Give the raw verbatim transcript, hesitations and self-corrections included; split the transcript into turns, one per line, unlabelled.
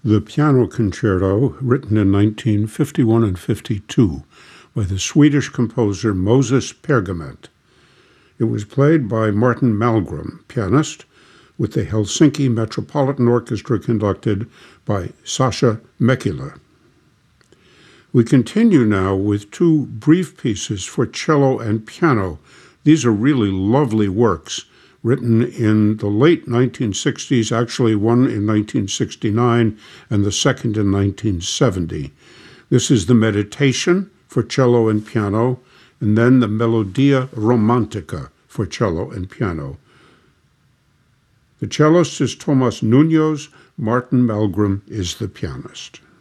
The Piano Concerto, written in nineteen fifty-one and fifty-two by the Swedish composer Moses Pergament. It was played by Martin Malmgren, pianist, with the Helsinki Metropolitan Orchestra conducted by Sasha Mäkelä. We continue now with two brief pieces for cello and piano. These are really lovely works, written in the late nineteen sixties, actually one in nineteen sixty-nine and the second in nineteen seventy. This is the Meditation for cello and piano, and then the Melodia Romantica for cello and piano. The cellist is Tomas Nuñoz, Martin Malmgren is the pianist.